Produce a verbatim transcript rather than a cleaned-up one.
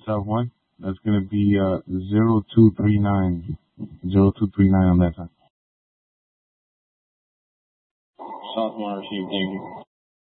South one. That's gonna be uh zero two three nine. Zero two three nine on that side. South one received, thank you.